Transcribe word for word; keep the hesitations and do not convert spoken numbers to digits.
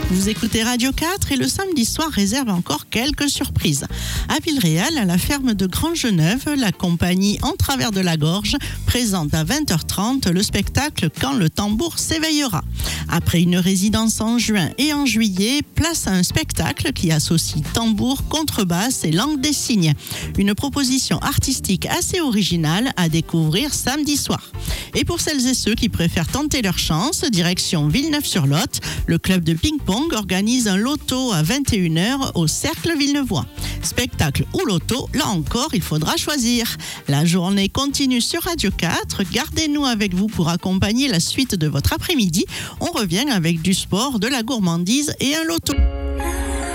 Vous écoutez Radio quatre et le samedi soir réserve encore quelques surprises. À Villeréal, à la ferme de Grand-Geneuve, la compagnie En travers de la gorge présente à vingt heures trente le spectacle Quand le tambour s'éveillera. Après une résidence en juin et en juillet, place à un spectacle qui associe tambour, contrebasse et langue des signes. Une proposition artistique assez originale à découvrir samedi soir. Et pour celles et ceux qui préfèrent tenter leur chance, direction Villeneuve-sur-Lot, le club de ping-pong organise un loto à vingt et une heures au Cercle Villeneuvois. Spectacle ou loto, là encore, il faudra choisir. La journée continue sur Radio quatre. Gardez-nous avec vous pour accompagner la suite de votre après-midi. On revient avec du sport, de la gourmandise et un loto.